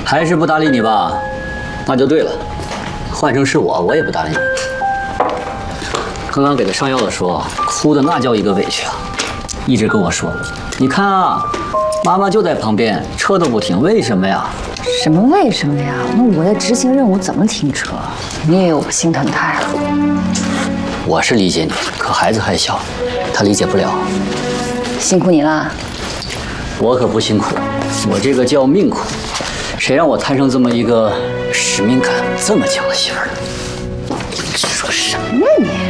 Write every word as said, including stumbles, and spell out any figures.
还是不搭理你吧？那就对了，换成是我，我也不搭理你。刚刚给他上药的时候，哭的那叫一个委屈啊，一直跟我说：“你看啊，妈妈就在旁边，车都不停，为什么呀？” 什么为什么呀？那我在执行任务，怎么停车？你以为我心疼他呀？ 我是理解你，可孩子还小，他理解不了。 辛苦你了。 我可不辛苦，我这个叫命苦。谁让我摊上这么一个使命感这么强的媳妇儿呢？ 说什么呀你？